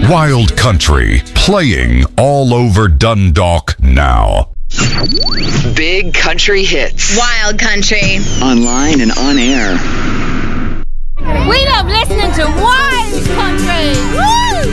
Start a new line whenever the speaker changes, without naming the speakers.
Wild Country, playing all over Dundalk now.
Big Country Hits.
Wild Country.
Online and on air.
We love listening to Wild Country. Woo!